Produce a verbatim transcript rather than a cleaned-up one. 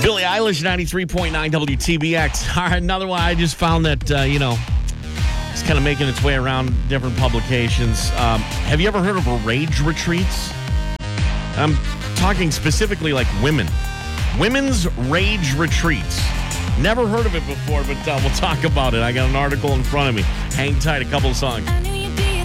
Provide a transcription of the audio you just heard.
Billie Eilish, ninety-three point nine W T B X. All right, another one. I just found that, uh, you know, it's kind of making its way around different publications. Um, have you ever heard of rage retreats? I'm talking specifically like women. Women's rage retreats. Never heard of it before, but uh, we'll talk about it. I got an article in front of me. Hang tight, a couple of songs.